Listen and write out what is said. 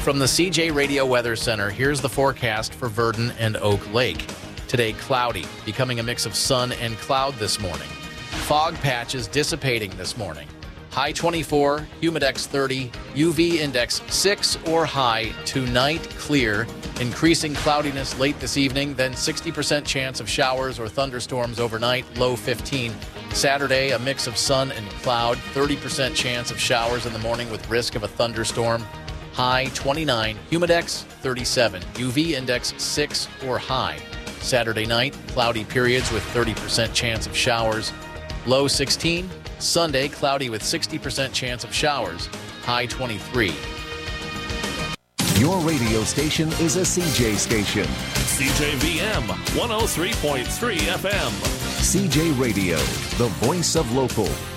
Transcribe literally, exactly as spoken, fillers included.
From the C J Radio Weather Center, here's the forecast for Verdon and Oak Lake. Today, cloudy, becoming a mix of sun and cloud this morning. Fog patches dissipating this morning. High twenty-four, humidex thirty, U V index six or high. Tonight, clear. Increasing cloudiness late this evening, then sixty percent chance of showers or thunderstorms overnight, low fifteen. Saturday, a mix of sun and cloud, thirty percent chance of showers in the morning with risk of a thunderstorm. High twenty-nine, humidex thirty-seven, U V index six or high. Saturday night, cloudy periods with thirty percent chance of showers, low sixteen. Sunday, cloudy with sixty percent chance of showers, high twenty-three. Your radio station is a C J station. C J V M one oh three point three F M. C J Radio, the voice of local.